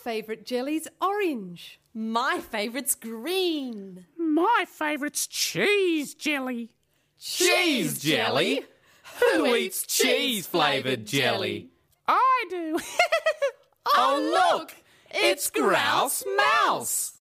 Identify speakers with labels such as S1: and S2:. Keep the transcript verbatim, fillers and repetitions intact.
S1: favourite jelly's orange.
S2: My favourite's green.
S3: My favourite's cheese jelly.
S4: Cheese jelly? Who eats cheese-flavoured jelly?
S3: I do.
S4: Oh, look! It's Grouse Mouse!